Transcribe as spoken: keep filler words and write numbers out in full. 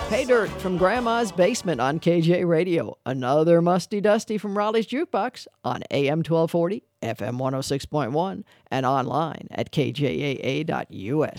Pay Dirt from Grandma's Basement on K J Radio. Another Musty Dusty from Raleigh's Jukebox on A M twelve forty, F M one oh six point one, and online at K J A A dot U S.